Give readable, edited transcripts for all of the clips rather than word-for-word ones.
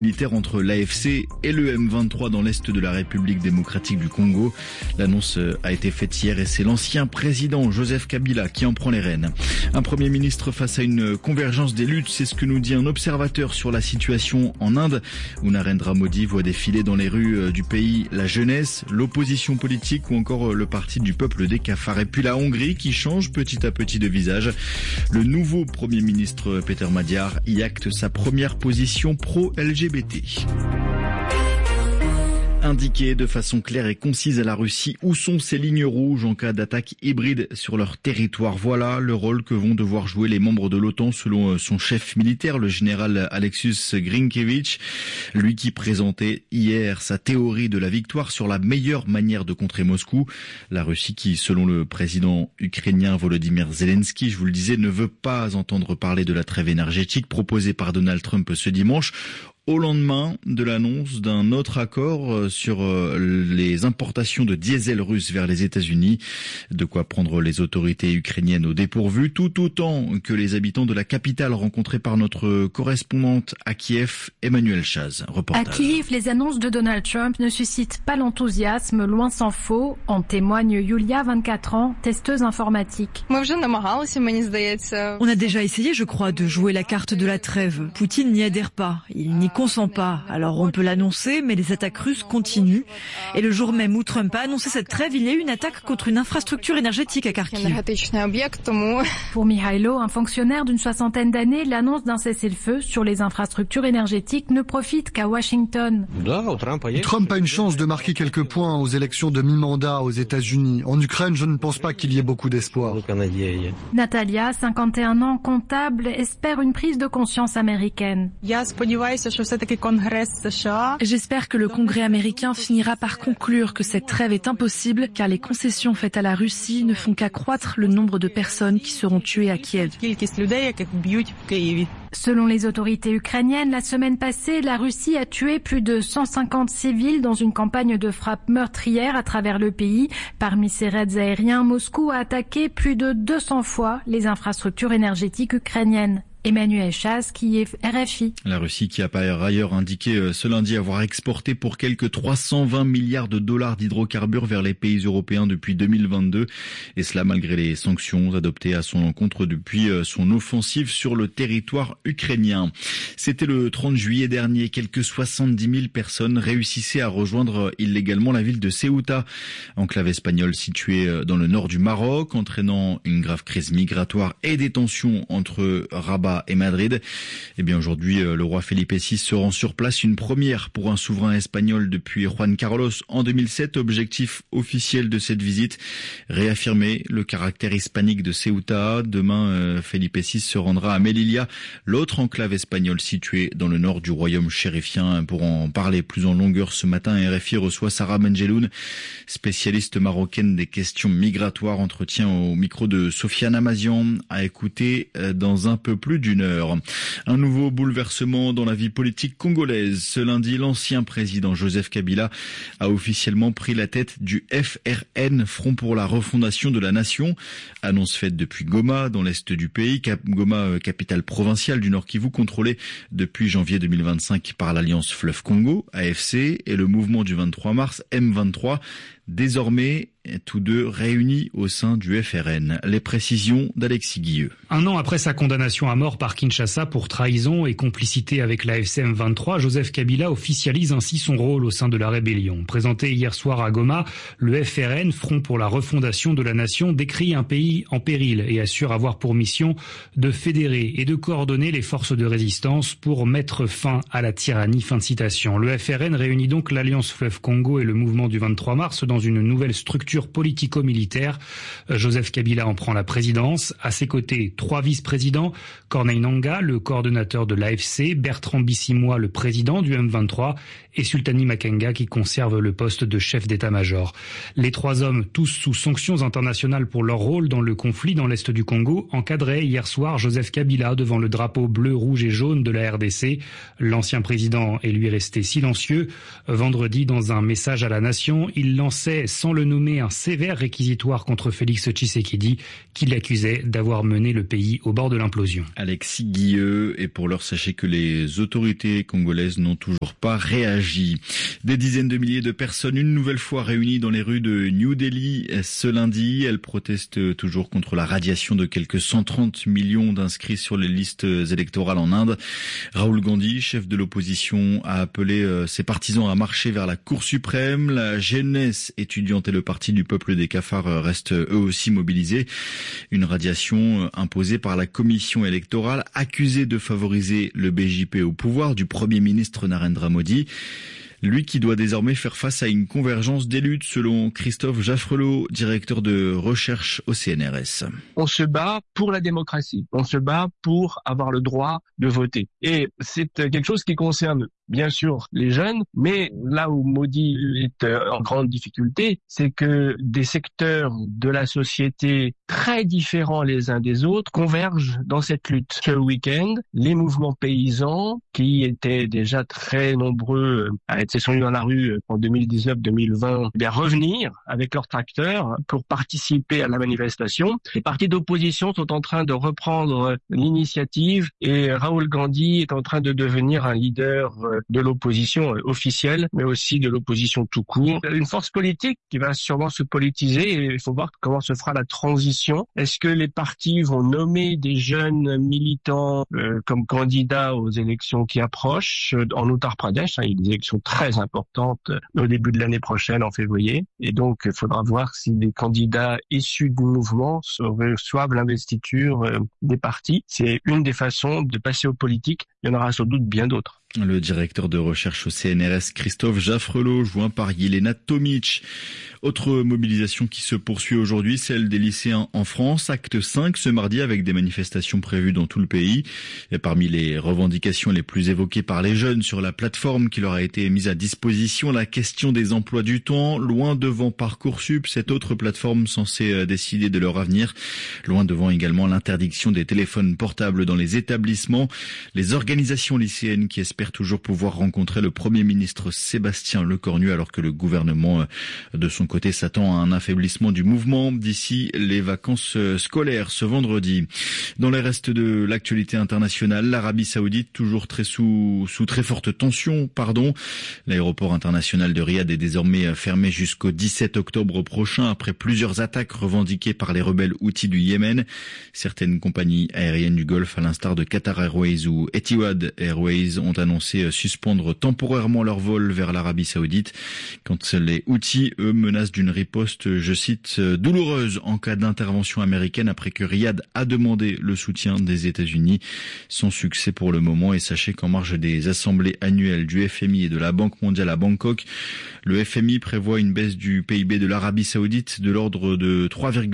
Militaire entre l'AFC et le M23 dans l'est de la République démocratique du Congo. L'annonce a été faite hier et c'est l'ancien président Joseph Kabila qui en prend les rênes. Un premier ministre face à une convergence des luttes, c'est ce que nous dit un observateur sur la situation en Inde, où Narendra Modi voit défiler dans les rues du pays la jeunesse, l'opposition politique ou encore le parti du peuple des cafards. Et puis la Hongrie qui change petit à petit de visage. Le nouveau premier ministre Peter Magyar y acte sa première position pro-LGBT. Indiquer de façon claire et concise à la Russie où sont ses lignes rouges en cas d'attaque hybride sur leur territoire. Voilà le rôle que vont devoir jouer les membres de l'OTAN selon son chef militaire, le général Alexus Grinkevich, lui qui présentait hier sa théorie de la victoire sur la meilleure manière de contrer Moscou. La Russie qui, selon le président ukrainien Volodymyr Zelensky, je vous le disais, ne veut pas entendre parler de la trêve énergétique proposée par Donald Trump ce dimanche, au lendemain de l'annonce d'un autre accord sur les importations de diesel russe vers les États-Unis. De quoi prendre les autorités ukrainiennes au dépourvu, tout autant que les habitants de la capitale rencontrés par notre correspondante à Kiev, Emmanuel Chaz. Reportage. À Kiev, les annonces de Donald Trump ne suscitent pas l'enthousiasme, loin s'en faut. En témoigne Yulia, 24 ans, testeuse informatique. On a déjà essayé, je crois, de jouer la carte de la trêve. Poutine n'y adhère pas. Il n'y consent pas. Alors on peut l'annoncer, mais les attaques russes continuent. Et le jour même où Trump a annoncé cette trêve, il y a eu une attaque contre une infrastructure énergétique à Kharkiv. Pour Mihailo, un fonctionnaire d'une 60aine d'années, l'annonce d'un cessez-le-feu sur les infrastructures énergétiques ne profite qu'à Washington. Trump a une chance de marquer quelques points aux élections de mi-mandat aux États-Unis. En Ukraine, je ne pense pas qu'il y ait beaucoup d'espoir. Natalia, 51 ans, comptable, espère une prise de conscience américaine. J'espère que le Congrès américain finira par conclure que cette trêve est impossible car les concessions faites à la Russie ne font qu'accroître le nombre de personnes qui seront tuées à Kiev. Selon les autorités ukrainiennes, la semaine passée, la Russie a tué plus de 150 civils dans une campagne de frappe meurtrière à travers le pays. Parmi ces raids aériens, Moscou a attaqué plus de 200 fois les infrastructures énergétiques ukrainiennes. Emmanuel Chaz, Kiev, RFI. La Russie qui a par ailleurs indiqué ce lundi avoir exporté pour quelques 320 milliards de dollars d'hydrocarbures vers les pays européens depuis 2022. Et cela malgré les sanctions adoptées à son encontre depuis son offensive sur le territoire ukrainien. C'était le 30 juillet dernier. Quelques 70 000 personnes réussissaient à rejoindre illégalement la ville de Ceuta, enclave espagnole située dans le nord du Maroc, entraînant une grave crise migratoire et des tensions entre Rabat et Madrid. Eh bien aujourd'hui, le roi Felipe VI se rend sur place, une première pour un souverain espagnol depuis Juan Carlos en 2007. Objectif officiel de cette visite, réaffirmer le caractère hispanique de Ceuta. Demain, Felipe VI se rendra à Melilla, l'autre enclave espagnole située dans le nord du royaume chérifien. Pour en parler plus en longueur ce matin, RFI reçoit Sarah Menjeloun, spécialiste marocaine des questions migratoires. Entretien au micro de Sofiane Amazian, à écouter dans un peu plus d'une heure. Un nouveau bouleversement dans la vie politique congolaise. Ce lundi, l'ancien président Joseph Kabila a officiellement pris la tête du FRN, Front pour la refondation de la nation. Annonce faite depuis Goma, dans l'est du pays. Goma, capitale provinciale du Nord Kivu, contrôlée depuis janvier 2025 par l'Alliance Fleuve Congo, AFC, et le mouvement du 23 mars, M23. Désormais, tous deux réunis au sein du FRN. Les précisions d'Alexis Guilleux. Un an après sa condamnation à mort par Kinshasa pour trahison et complicité avec l'AFC M23, Joseph Kabila officialise ainsi son rôle au sein de la rébellion. Présenté hier soir à Goma, le FRN, Front pour la refondation de la nation, décrit un pays en péril et assure avoir pour mission de fédérer et de coordonner les forces de résistance pour mettre fin à la tyrannie. Fin de citation. Le FRN réunit donc l'Alliance Fleuve Congo et le mouvement du 23 mars dans une nouvelle structure politico-militaire. Joseph Kabila en prend la présidence. À ses côtés, 3 vice-présidents, Corneille Nangaa, le coordonnateur de l'AFC, Bertrand Bisimwa, le président du M23, et Sultani Makenga qui conserve le poste de chef d'état-major. Les 3 hommes, tous sous sanctions internationales pour leur rôle dans le conflit dans l'est du Congo, encadraient hier soir Joseph Kabila devant le drapeau bleu, rouge et jaune de la RDC. L'ancien président est lui resté silencieux. Vendredi, dans un message à la nation, il lançait, sans le nommer, un sévère réquisitoire contre Félix Tshisekedi, qui l'accusait d'avoir mené le pays au bord de l'implosion. Alexis Guilleux, et pour l'heure, sachez que les autorités congolaises n'ont toujours pas réagi. Des dizaines de milliers de personnes une nouvelle fois réunies dans les rues de New Delhi ce lundi. Elles protestent toujours contre la radiation de quelques 130 millions d'inscrits sur les listes électorales en Inde. Rahul Gandhi, chef de l'opposition, a appelé ses partisans à marcher vers la Cour suprême. La jeunesse étudiante et le parti du peuple des cafards restent eux aussi mobilisés. Une radiation imposée par la commission électorale, accusée de favoriser le BJP au pouvoir du Premier ministre Narendra Modi. Lui qui doit désormais faire face à une convergence des luttes, selon Christophe Jaffrelot, directeur de recherche au CNRS. On se bat pour la démocratie, on se bat pour avoir le droit de voter. Et c'est quelque chose qui concerne bien sûr les jeunes, mais là où Modi est en grande difficulté, c'est que des secteurs de la société très différents les uns des autres convergent dans cette lutte. Ce week-end, les mouvements paysans, qui étaient déjà très nombreux à être descendus dans la rue en 2019-2020, revenir avec leurs tracteurs pour participer à la manifestation. Les partis d'opposition sont en train de reprendre l'initiative et Rahul Gandhi est en train de devenir un leader de l'opposition officielle, mais aussi de l'opposition tout court. Une force politique qui va sûrement se politiser et il faut voir comment se fera la transition. Est-ce que les partis vont nommer des jeunes militants comme candidats aux élections qui approchent en Uttar Pradesh? Il y a des élections très importantes au début de l'année prochaine, en février. Et donc, il faudra voir si des candidats issus du mouvement reçoivent l'investiture des partis. C'est une des façons de passer aux politiques. Il y en aura sans doute bien d'autres. Le directeur de recherche au CNRS, Christophe Jaffrelot, joint par Yelena Tomic. Autre mobilisation qui se poursuit aujourd'hui, celle des lycéens en France. Acte 5 ce mardi avec des manifestations prévues dans tout le pays. Et parmi les revendications les plus évoquées par les jeunes sur la plateforme qui leur a été mise à disposition, la question des emplois du temps, loin devant Parcoursup, cette autre plateforme censée décider de leur avenir. Loin devant également l'interdiction des téléphones portables dans les établissements. Les organisations lycéennes qui espèrent toujours pouvoir rencontrer le Premier ministre Sébastien Lecornu alors que le gouvernement de son côté s'attend à un affaiblissement du mouvement d'ici les vacances scolaires ce vendredi. Dans les restes de l'actualité internationale, l'Arabie Saoudite toujours sous très forte tension, L'aéroport international de Riyad est désormais fermé jusqu'au 17 octobre prochain après plusieurs attaques revendiquées par les rebelles houthis du Yémen. Certaines compagnies aériennes du Golfe, à l'instar de Qatar Airways ou Etihad Airways, ont annoncé suspendre temporairement leur vol vers l'Arabie Saoudite. Quand les Houthis, eux, menacent d'une riposte, je cite, douloureuse en cas d'intervention américaine après que Riyad a demandé le soutien des États-Unis. Sans succès pour le moment, et sachez qu'en marge des assemblées annuelles du FMI et de la Banque mondiale à Bangkok, le FMI prévoit une baisse du PIB de l'Arabie Saoudite de l'ordre de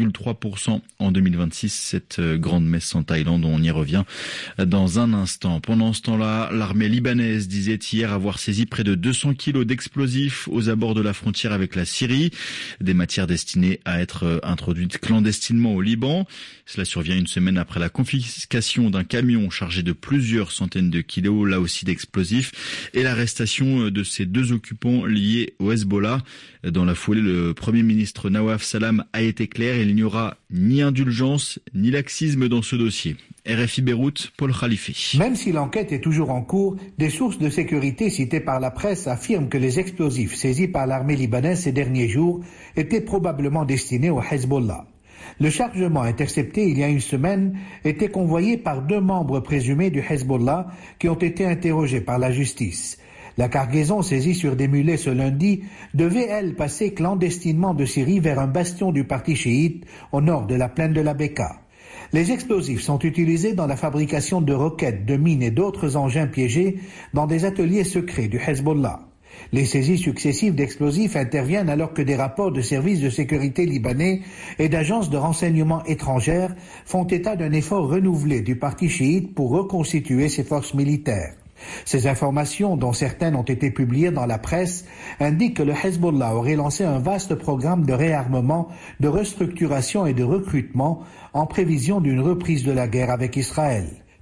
3,3% en 2026. Cette grande messe en Thaïlande, on y revient dans un instant. Pendant ce temps-là, l'armée libanaise disait hier avoir saisi près de 200 kilos d'explosifs aux abords de la frontière avec la Syrie. Des matières destinées à être introduites clandestinement au Liban. Cela survient une semaine après la confiscation d'un camion chargé de plusieurs centaines de kilos, là aussi d'explosifs, et l'arrestation de ces deux occupants liés au Hezbollah. Dans la foulée, le Premier ministre Nawaf Salam a été clair, il n'y aura ni indulgence ni laxisme dans ce dossier. RFI Beyrouth, Paul Khalifi. Même si l'enquête est toujours en cours, des sources de sécurité citées par la presse affirment que les explosifs saisis par l'armée libanaise ces derniers jours étaient probablement destinés au Hezbollah. Le chargement intercepté il y a une semaine était convoyé par 2 membres présumés du Hezbollah qui ont été interrogés par la justice. La cargaison saisie sur des mulets ce lundi devait, elle, passer clandestinement de Syrie vers un bastion du parti chiite au nord de la plaine de la Bekaa. Les explosifs sont utilisés dans la fabrication de roquettes, de mines et d'autres engins piégés dans des ateliers secrets du Hezbollah. Les saisies successives d'explosifs interviennent alors que des rapports de services de sécurité libanais et d'agences de renseignement étrangères font état d'un effort renouvelé du parti chiite pour reconstituer ses forces militaires. Ces informations, dont certaines ont été publiées dans la presse, indiquent que le Hezbollah aurait lancé un vaste programme de réarmement, de restructuration et de recrutement en prévision d'une reprise de la guerre avec Israël.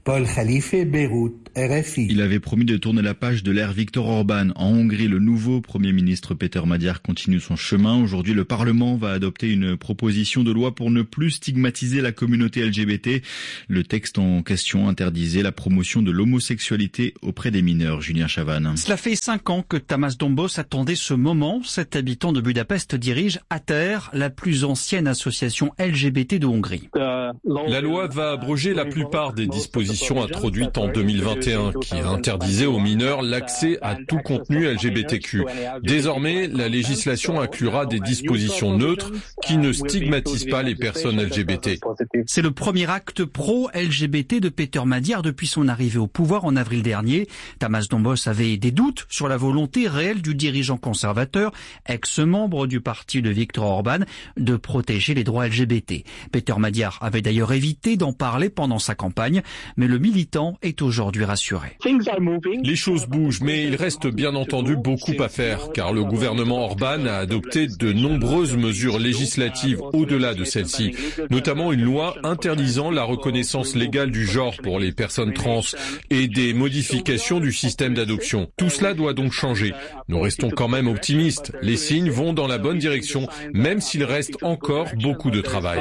Paul Khalife, Beyrouth, RFI. Il avait promis de tourner la page de l'ère Viktor Orban. En Hongrie, le nouveau Premier ministre Péter Magyar continue son chemin. Aujourd'hui, le Parlement va adopter une proposition de loi pour ne plus stigmatiser la communauté LGBT. Le texte en question interdisait la promotion de l'homosexualité auprès des mineurs. Julien Chavannes. Cela fait 5 ans que Tamas Dombos attendait ce moment. Cet habitant de Budapest dirige ATER, la plus ancienne association LGBT de Hongrie. La loi va abroger la plupart des dispositions introduites en 2021 qui interdisaient aux mineurs l'accès à tout contenu LGBTQ. Désormais, la législation inclura des dispositions neutres qui ne stigmatisent pas les personnes LGBT. C'est le premier acte pro-LGBT de Péter Magyar depuis son arrivée au pouvoir en avril dernier. Tamas Dombos avait des doutes sur la volonté réelle du dirigeant conservateur, ex-membre du parti de Viktor Orban, de protéger les droits LGBT. Péter Magyar avait d'ailleurs évité d'en parler pendant sa campagne, mais le militant est aujourd'hui rassuré. Les choses bougent, mais il reste bien entendu beaucoup à faire, car le gouvernement Orban a adopté de nombreuses mesures législatives au-delà de celle-ci, notamment une loi interdisant la reconnaissance légale du genre pour les personnes trans et des modifications du système d'adoption. Tout cela doit donc changer. Nous restons quand même optimistes. Les signes vont dans la bonne direction, même s'il reste encore beaucoup de travail.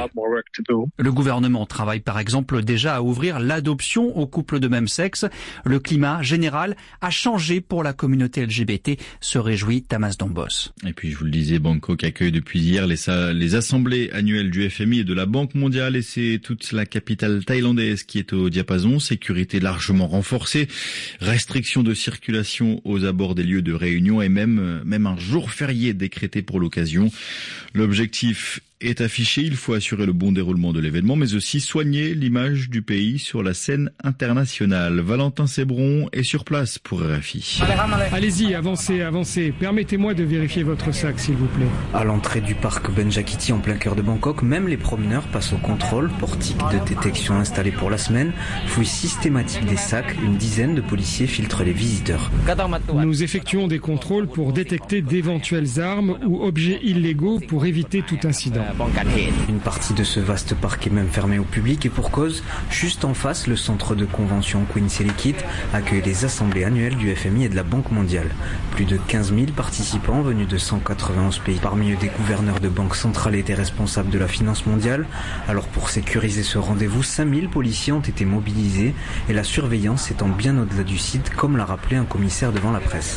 Le gouvernement travaille par exemple déjà à ouvrir l'adoption aux couples de même sexe. Le climat général a changé pour la communauté LGBT, se réjouit Tamas Dombos. Et puis je vous le disais, Bangkok accueille depuis hier les assemblées annuelles du FMI et de la Banque mondiale, et c'est toute la capitale thaïlandaise qui est au diapason. Sécurité largement renforcée, restriction de circulation aux abords des lieux de réunion et même un jour férié décrété pour l'occasion. L'objectif est affiché, il faut assurer le bon déroulement de l'événement, mais aussi soigner l'image du pays sur la scène internationale. Valentin Sébron est sur place pour RFI. Allez-y, avancez. Permettez-moi de vérifier votre sac, s'il vous plaît. À l'entrée du parc Benjakiti en plein cœur de Bangkok, même les promeneurs passent au contrôle. Portique de détection installé pour la semaine, fouille systématique des sacs. Une dizaine de policiers filtrent les visiteurs. Nous effectuons des contrôles pour détecter d'éventuelles armes ou objets illégaux pour éviter tout incident. Une partie de ce vaste parc est même fermée au public et pour cause, juste en face, le centre de convention Queen Sirikit accueille les assemblées annuelles du FMI et de la Banque mondiale. Plus de 15 000 participants venus de 191 pays, parmi eux des gouverneurs de banques centrales et des responsables de la finance mondiale. Alors pour sécuriser ce rendez-vous, 5 000 policiers ont été mobilisés et la surveillance étant bien au-delà du site, comme l'a rappelé un commissaire devant la presse.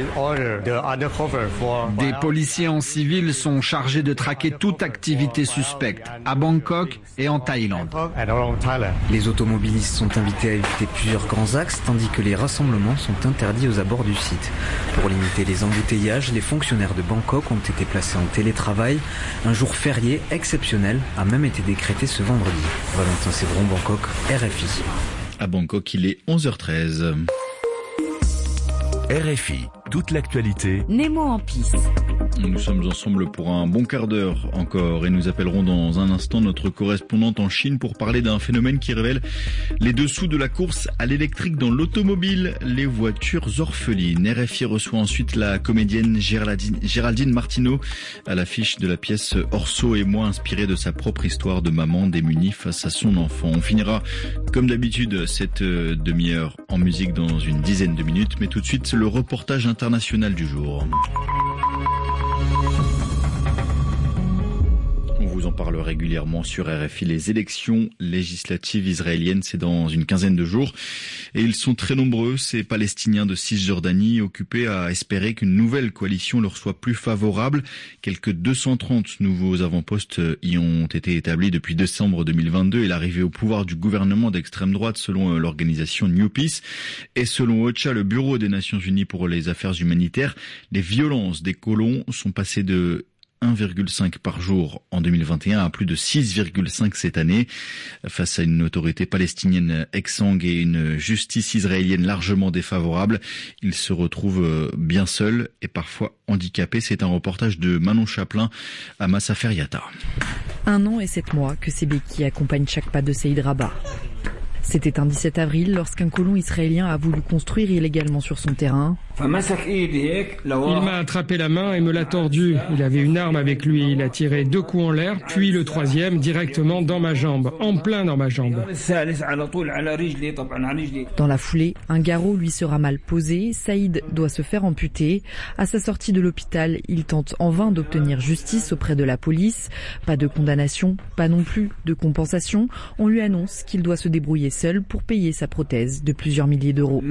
Des policiers en civil sont chargés de traquer toute activité suspecte à Bangkok et en Thaïlande. Les automobilistes sont invités à éviter plusieurs grands axes, tandis que les rassemblements sont interdits aux abords du site. Pour limiter les embouteillages, les fonctionnaires de Bangkok ont été placés en télétravail. Un jour férié exceptionnel a même été décrété ce vendredi. Valentin Sébron, Bangkok, RFI. À Bangkok, il est 11h13. RFI, toute l'actualité. Nemo en piste. Nous sommes ensemble pour un bon quart d'heure encore et nous appellerons dans un instant notre correspondante en Chine pour parler d'un phénomène qui révèle les dessous de la course à l'électrique dans l'automobile, les voitures orphelines. RFI reçoit ensuite la comédienne Géraldine Martineau à l'affiche de la pièce Orso et moi, inspirée de sa propre histoire de maman démunie face à son enfant. On finira comme d'habitude cette demi-heure en musique dans une dizaine de minutes, mais tout de suite le reportage international du jour. On vous en parle régulièrement sur RFI. Les élections législatives israéliennes, c'est dans une quinzaine de jours. Et ils sont très nombreux, ces Palestiniens de Cisjordanie, occupés à espérer qu'une nouvelle coalition leur soit plus favorable. Quelques 230 nouveaux avant-postes y ont été établis depuis décembre 2022 et l'arrivée au pouvoir du gouvernement d'extrême droite selon l'organisation New Peace. Et selon OCHA, le Bureau des Nations Unies pour les affaires humanitaires, les violences des colons sont passées de 1,5 par jour en 2021 à plus de 6,5 cette année. Face à une autorité palestinienne exsangue et une justice israélienne largement défavorable, ils se retrouvent bien seuls et parfois handicapés. C'est un reportage de Manon Chaplin à Massa Feriata. 1 an et 7 mois que ces béquilles accompagnent chaque pas de Saïd Rabat. C'était un 17 avril lorsqu'un colon israélien a voulu construire illégalement sur son terrain. Il m'a attrapé la main et me l'a tordue. Il avait une arme avec lui. Il a tiré 2 coups en l'air, puis le 3e directement dans ma jambe, en plein dans ma jambe. Dans la foulée, un garrot lui sera mal posé. Saïd doit se faire amputer. À sa sortie de l'hôpital, il tente en vain d'obtenir justice auprès de la police. Pas de condamnation, pas non plus de compensation. On lui annonce qu'il doit se débrouiller seul pour payer sa prothèse de plusieurs milliers d'euros.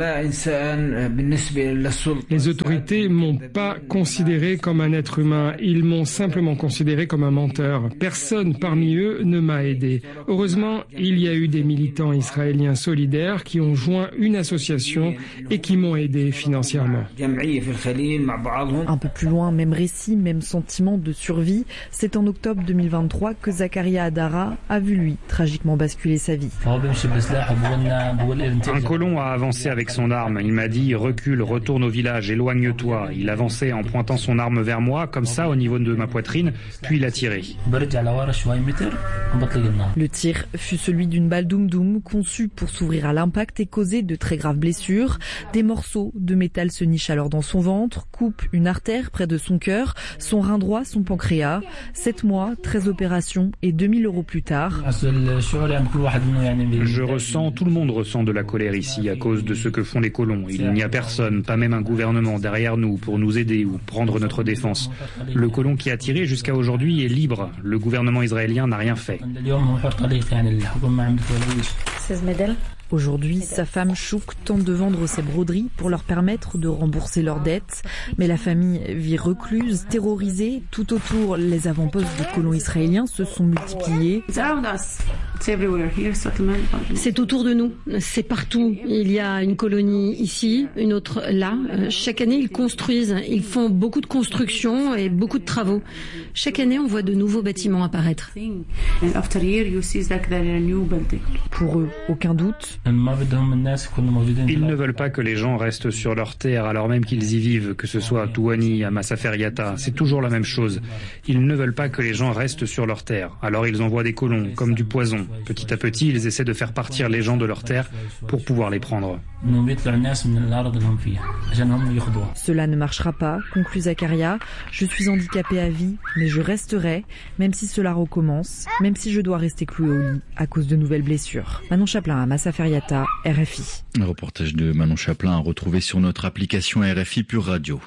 Les autorités m'ont pas considéré comme un être humain, ils m'ont simplement considéré comme un menteur. Personne parmi eux ne m'a aidé. Heureusement, il y a eu des militants israéliens solidaires qui ont joint une association et qui m'ont aidé financièrement. Un peu plus loin, même récit, même sentiment de survie. C'est en octobre 2023 que Zakaria Adara a vu, lui, tragiquement basculer sa vie. Un colon a avancé avec son arme. Il m'a dit « Recule, retourne au village, éloigne-toi ». Il avançait en pointant son arme vers moi, comme ça, au niveau de ma poitrine, puis il a tiré. Le tir fut celui d'une balle Doum-Doum conçue pour s'ouvrir à l'impact et causer de très graves blessures. Des morceaux de métal se nichent alors dans son ventre, coupent une artère près de son cœur, son rein droit, son pancréas. 7 mois, 13 opérations et 2000 € plus tard. Je ressens, tout le monde ressent de la colère ici à cause de ce que font les colons. Il n'y a personne, pas même un gouvernement derrière nous pour nous aider ou prendre notre défense. Le colon qui a tiré jusqu'à aujourd'hui est libre. Le gouvernement israélien n'a rien fait. Aujourd'hui, sa femme Chouk tente de vendre ses broderies pour leur permettre de rembourser leurs dettes. Mais la famille vit recluse, terrorisée. Tout autour, les avant-postes de colons israéliens se sont multipliés. C'est autour de nous, c'est partout. Il y a une colonie ici, une autre là. Chaque année, ils construisent, ils font beaucoup de constructions et beaucoup de travaux. Chaque année, on voit de nouveaux bâtiments apparaître. Pour eux, aucun doute. Ils ne veulent pas que les gens restent sur leur terre alors même qu'ils y vivent, que ce soit à Touani, à Masafer Yatta, c'est toujours la même chose. Ils ne veulent pas que les gens restent sur leur terre, alors ils envoient des colons, comme du poison. Petit à petit, ils essaient de faire partir les gens de leur terre pour pouvoir les prendre. Cela ne marchera pas, conclut Zakaria. Je suis handicapé à vie, mais je resterai, même si cela recommence, même si je dois rester cloué au lit à cause de nouvelles blessures. Manon Chaplin à Masafer Yatta, RFI. Un reportage de Manon Chaplin à retrouver sur notre application RFI Pure Radio.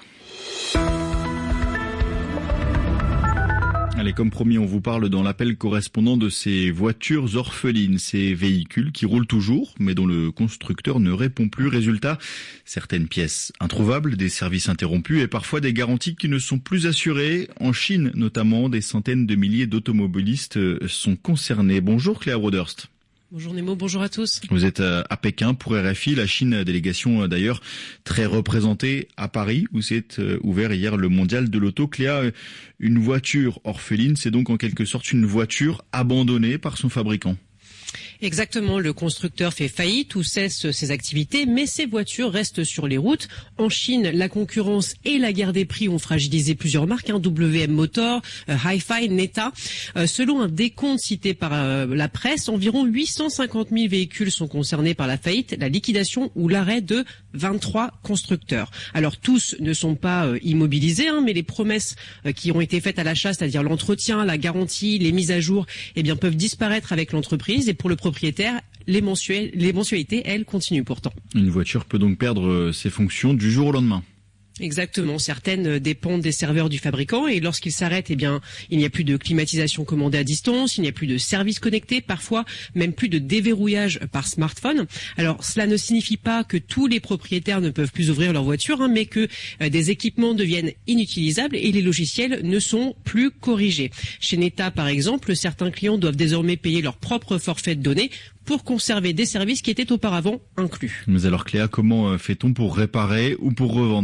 Allez, comme promis, on vous parle dans l'appel correspondant de ces voitures orphelines, ces véhicules qui roulent toujours, mais dont le constructeur ne répond plus. Résultat, certaines pièces introuvables, des services interrompus et parfois des garanties qui ne sont plus assurées. En Chine, notamment, des centaines de milliers d'automobilistes sont concernés. Bonjour Claire Roderst. Bonjour Nemo, bonjour à tous. Vous êtes à Pékin pour RFI, la Chine, délégation d'ailleurs très représentée à Paris, où s'est ouvert hier le mondial de l'auto. Cléa, une voiture orpheline, c'est donc en quelque sorte une voiture abandonnée par son fabricant. Exactement, le constructeur fait faillite ou cesse ses activités, mais ses voitures restent sur les routes. En Chine, la concurrence et la guerre des prix ont fragilisé plusieurs marques, WM Motor, Hi-Fi, Neta. Selon un décompte cité par la presse, environ 850 000 véhicules sont concernés par la faillite, la liquidation ou l'arrêt de 23 constructeurs. Alors tous ne sont pas immobilisés, mais les promesses qui ont été faites à l'achat, c'est-à-dire l'entretien, la garantie, les mises à jour, peuvent disparaître avec l'entreprise. Et pour le propriétaire, les mensualités, elles, continuent pourtant. Une voiture peut donc perdre ses fonctions du jour au lendemain. Exactement, certaines dépendent des serveurs du fabricant et lorsqu'ils s'arrêtent, il n'y a plus de climatisation commandée à distance, il n'y a plus de service connecté, parfois même plus de déverrouillage par smartphone. Alors cela ne signifie pas que tous les propriétaires ne peuvent plus ouvrir leur voiture, mais que des équipements deviennent inutilisables et les logiciels ne sont plus corrigés. Chez Neta par exemple, certains clients doivent désormais payer leur propre forfait de données pour conserver des services qui étaient auparavant inclus. Mais alors Cléa, comment fait-on pour réparer ou pour revendre ?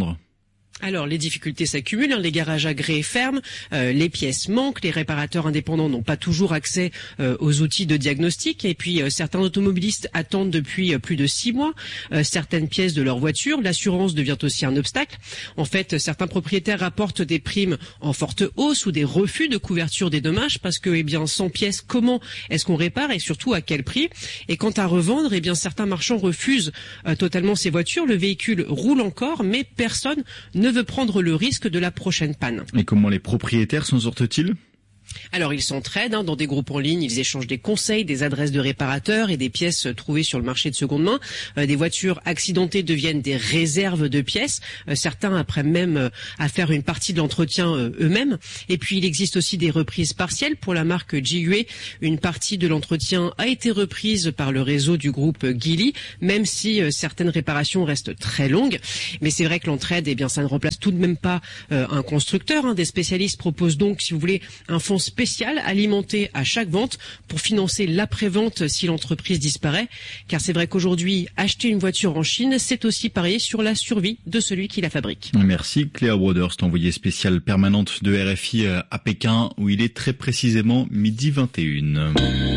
Alors, les difficultés s'accumulent, les garages agréés ferment, les pièces manquent, les réparateurs indépendants n'ont pas toujours accès aux outils de diagnostic, et puis certains automobilistes attendent depuis plus de 6 mois certaines pièces de leur voiture. L'assurance devient aussi un obstacle. En fait, certains propriétaires rapportent des primes en forte hausse ou des refus de couverture des dommages parce que, sans pièces, comment est-ce qu'on répare et surtout à quel prix? Et quant à revendre, certains marchands refusent totalement ces voitures. Le véhicule roule encore, mais personne ne veut prendre le risque de la prochaine panne. Et comment les propriétaires s'en sortent-ils ? Alors ils s'entraident dans des groupes en ligne, ils échangent des conseils, des adresses de réparateurs et des pièces trouvées sur le marché de seconde main. Des voitures accidentées deviennent des réserves de pièces. Certains apprennent même à faire une partie de l'entretien eux-mêmes. Et puis il existe aussi des reprises partielles pour la marque GUE. Une partie de l'entretien a été reprise par le réseau du groupe Geely, même si certaines réparations restent très longues. Mais c'est vrai que l'entraide, ça ne remplace tout de même pas un constructeur. Des spécialistes proposent donc, si vous voulez, un fonds spécial alimenté à chaque vente pour financer l'après-vente si l'entreprise disparaît. Car c'est vrai qu'aujourd'hui, acheter une voiture en Chine, c'est aussi parier sur la survie de celui qui la fabrique. Merci Cléa Broderst, envoyée spéciale permanente de RFI à Pékin, où il est très précisément 12h21.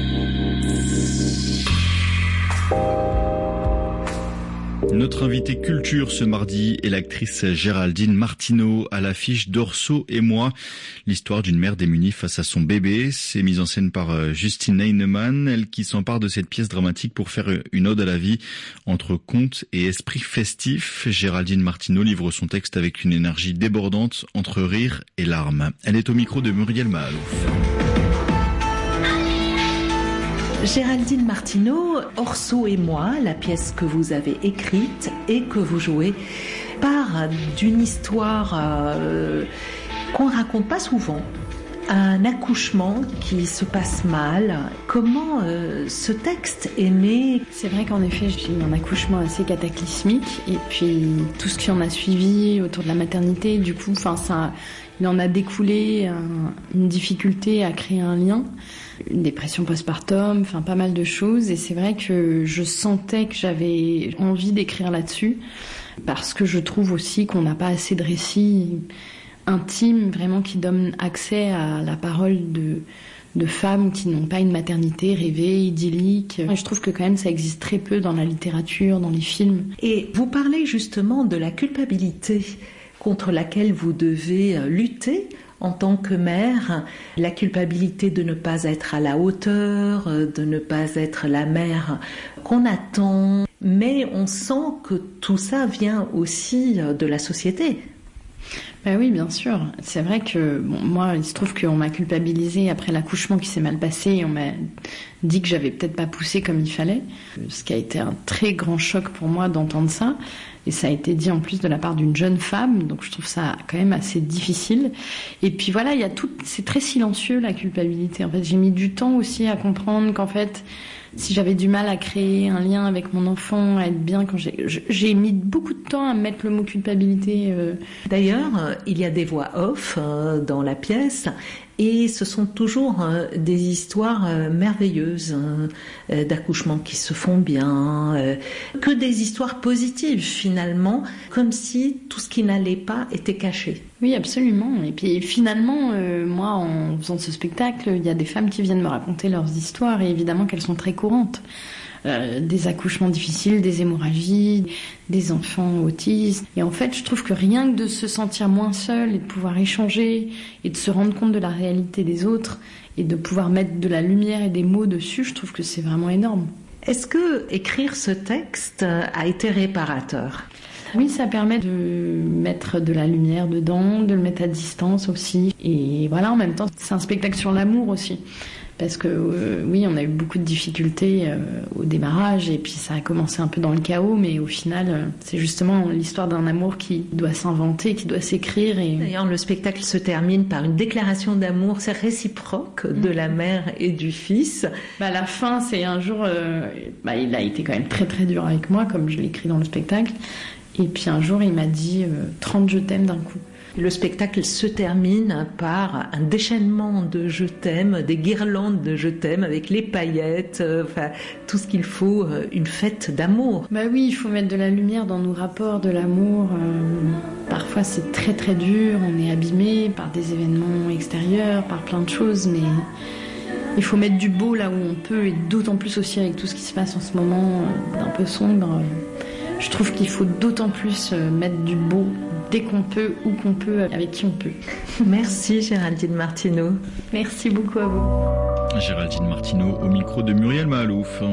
Notre invitée culture ce mardi est l'actrice Géraldine Martineau à l'affiche d'Orso et moi. L'histoire d'une mère démunie face à son bébé. C'est mise en scène par Justine Heinemann, elle qui s'empare de cette pièce dramatique pour faire une ode à la vie entre conte et esprit festif. Géraldine Martineau livre son texte avec une énergie débordante entre rire et larmes. Elle est au micro de Muriel Mahalouf. Géraldine Martineau, Orso et moi, la pièce que vous avez écrite et que vous jouez, part d'une histoire qu'on ne raconte pas souvent. Un accouchement qui se passe mal. Comment ce texte est né? C'est vrai qu'en effet, j'ai eu un accouchement assez cataclysmique et puis tout ce qui en a suivi autour de la maternité, du coup, il en a découlé une difficulté à créer un lien, une dépression postpartum, pas mal de choses. Et c'est vrai que je sentais que j'avais envie d'écrire là-dessus parce que je trouve aussi qu'on n'a pas assez de récits intimes vraiment qui donnent accès à la parole de femmes qui n'ont pas une maternité rêvée, idyllique. Et je trouve que quand même ça existe très peu dans la littérature, dans les films. Et vous parlez justement de la culpabilité contre laquelle vous devez lutter en tant que mère, la culpabilité de ne pas être à la hauteur, de ne pas être la mère qu'on attend. Mais on sent que tout ça vient aussi de la société. Ben oui, bien sûr. C'est vrai que moi, il se trouve qu'on m'a culpabilisée après l'accouchement qui s'est mal passé et on m'a dit que j'avais peut-être pas poussé comme il fallait. Ce qui a été un très grand choc pour moi d'entendre ça. Et ça a été dit en plus de la part d'une jeune femme, donc je trouve ça quand même assez difficile. Et puis voilà, c'est très silencieux la culpabilité. En fait, j'ai mis du temps aussi à comprendre qu'en fait, si j'avais du mal à créer un lien avec mon enfant, à être bien quand j'ai mis beaucoup de temps à mettre le mot culpabilité. D'ailleurs, il y a des voix off dans la pièce. Et ce sont toujours des histoires merveilleuses, d'accouchements qui se font bien, que des histoires positives finalement, comme si tout ce qui n'allait pas était caché. Oui, absolument. Et puis finalement, moi, en faisant ce spectacle, il y a des femmes qui viennent me raconter leurs histoires et évidemment qu'elles sont très courantes. Des accouchements difficiles, des hémorragies, des enfants autistes. Et en fait, je trouve que rien que de se sentir moins seul et de pouvoir échanger et de se rendre compte de la réalité des autres et de pouvoir mettre de la lumière et des mots dessus, je trouve que c'est vraiment énorme. Est-ce que écrire ce texte a été réparateur ? Oui, ça permet de mettre de la lumière dedans, de le mettre à distance aussi. Et voilà, en même temps, c'est un spectacle sur l'amour aussi. Parce que oui, on a eu beaucoup de difficultés au démarrage et puis ça a commencé un peu dans le chaos, mais au final, c'est justement l'histoire d'un amour qui doit s'inventer, qui doit s'écrire. Et d'ailleurs, le spectacle se termine par une déclaration d'amour, c'est réciproque de la mère et du fils. La fin, c'est un jour, il a été quand même très très dur avec moi, comme je l'ai écrit dans le spectacle. Et puis un jour, il m'a dit 30 je t'aime d'un coup. Le spectacle se termine par un déchaînement de je t'aime, des guirlandes de je t'aime avec les paillettes, tout ce qu'il faut, une fête d'amour. Bah oui, il faut mettre de la lumière dans nos rapports de l'amour. Parfois c'est très très dur, on est abîmé par des événements extérieurs, par plein de choses, mais il faut mettre du beau là où on peut, et d'autant plus aussi avec tout ce qui se passe en ce moment d'un peu sombre. Je trouve qu'il faut d'autant plus mettre du beau dès qu'on peut, où qu'on peut, avec qui on peut. Merci Géraldine Martineau. Merci beaucoup à vous. Géraldine Martineau au micro de Muriel Mahalouf.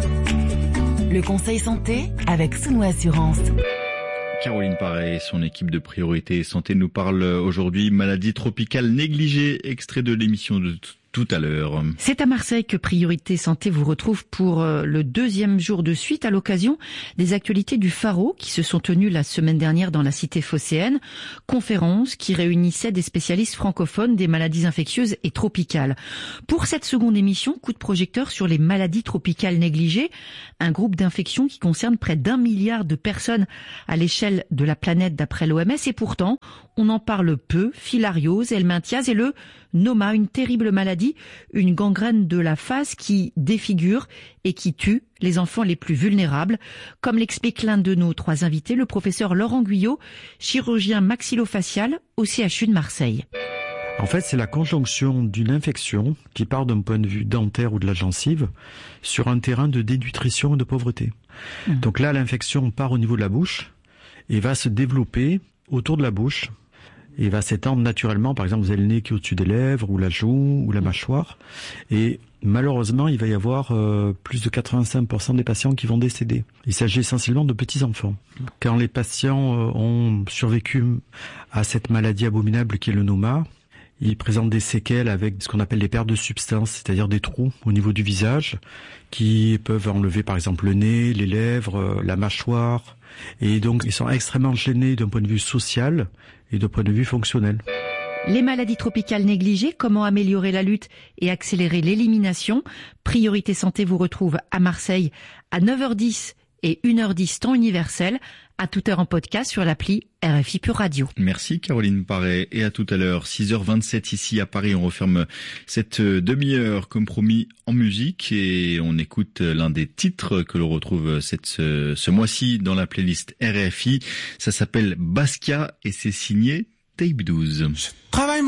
Le conseil santé avec Souno Assurance. Caroline Paré et son équipe de Priorité Santé nous parle aujourd'hui maladie tropicale négligée, extrait de l'émission de tout à l'heure. C'est à Marseille que Priorité Santé vous retrouve pour le 2e jour de suite à l'occasion des actualités du Pharo qui se sont tenues la semaine dernière dans la cité phocéenne. Conférence qui réunissait des spécialistes francophones des maladies infectieuses et tropicales. Pour cette seconde émission, coup de projecteur sur les maladies tropicales négligées, un groupe d'infections qui concerne près d'1 milliard de personnes à l'échelle de la planète d'après l'OMS, et pourtant, on en parle peu. Filariose, helminthiase et le Noma, une terrible maladie, une gangrène de la face qui défigure et qui tue les enfants les plus vulnérables, comme l'explique l'un de nos 3 invités, le professeur Laurent Guyot, chirurgien maxillofacial au CHU de Marseille. En fait, c'est la conjonction d'une infection qui part d'un point de vue dentaire ou de la gencive sur un terrain de dénutrition et de pauvreté. Donc là, l'infection part au niveau de la bouche et va se développer autour de la bouche et va s'étendre naturellement. Par exemple, vous avez le nez qui est au-dessus des lèvres, ou la joue, ou la mâchoire. Et malheureusement, il va y avoir plus de 85% des patients qui vont décéder. Il s'agit essentiellement de petits-enfants. Quand les patients ont survécu à cette maladie abominable qui est le Noma, ils présentent des séquelles avec ce qu'on appelle des pertes de substance, c'est-à-dire des trous au niveau du visage, qui peuvent enlever par exemple le nez, les lèvres, la mâchoire. Et donc, ils sont extrêmement gênés d'un point de vue social et d'un point de vue fonctionnel. Les maladies tropicales négligées, comment améliorer la lutte et accélérer l'élimination? Priorité Santé vous retrouve à Marseille à 9h10 et 1h10 temps universel, à toute heure en podcast sur l'appli RFI Pure Radio. Merci Caroline Paré, et à tout à l'heure, 6h27 ici à Paris. On referme cette demi-heure comme promis en musique et on écoute l'un des titres que l'on retrouve ce mois-ci dans la playlist RFI. Ça s'appelle Basquiat et c'est signé Tape 12.